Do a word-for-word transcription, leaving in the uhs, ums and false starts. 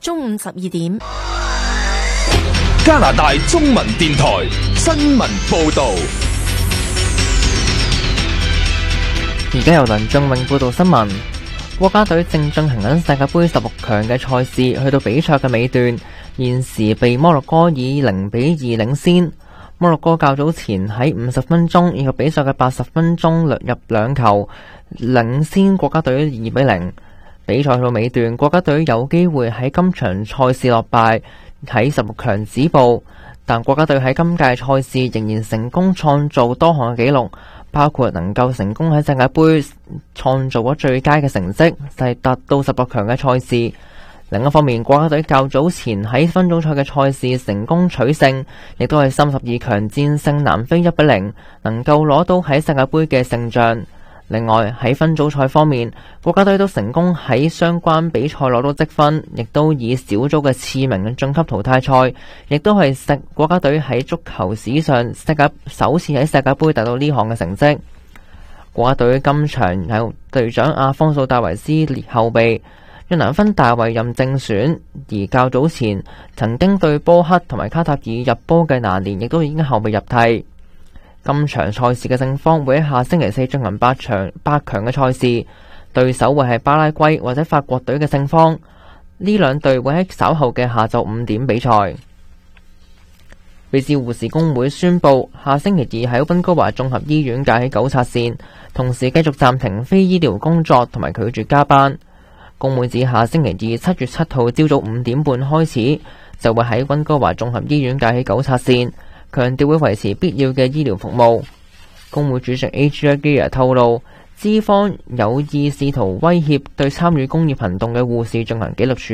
中午十二點。 加拿大中文電台新聞報道。 而家由梁仲永報道新聞。國家隊正進行緊世界盃十六強嘅賽事，去到比賽嘅尾段，現時被摩洛哥以零比二領先。摩洛哥較早前喺五十分鐘以及比賽嘅八十分鐘略入兩球，領先國家隊二比零。比賽到尾段，國家隊有機會喺今場賽事落敗，喺十六強止步。但國家隊喺今屆賽事仍然成功創造多項嘅紀錄，包括能夠成功喺世界盃創造咗最佳嘅成績，就係達到十六強嘅賽事。另一方面，國家隊較早前喺分組賽嘅賽事成功取勝，亦都係三十二強戰勝南非一比零，能夠攞到喺世界盃嘅勝仗。另外喺分組賽方面，國家隊都成功喺相關比賽攞到積分，亦都以小組嘅次名晉級淘汰賽，亦都係世國家隊喺足球史上世界首次喺世界盃達到呢項嘅成績。國家隊今場有隊長阿方素戴維斯列後備，約蘭芬大衛任正選，而較早前曾經對波克同埋卡塔爾入波嘅拿連亦都已經後備入替。今場賽事嘅勝方會喺下星期四進行八場八強嘅賽事，對手會係巴拉圭或者法國隊嘅勝方。呢兩隊會喺稍後嘅下晝五點比賽。貝斯護士工會宣布，下星期二喺溫哥華綜合醫院架起糾察線，同時繼續暫停非醫療工作同埋拒絕加班。工會指下星期二七月七號朝早五點半開始，就會喺溫哥華綜合醫院架起糾察線，強調會維持必要嘅醫療服務。工會主席 Adria Gear 透露，資方有意試圖威脅對參與工業行動嘅護士進行紀律處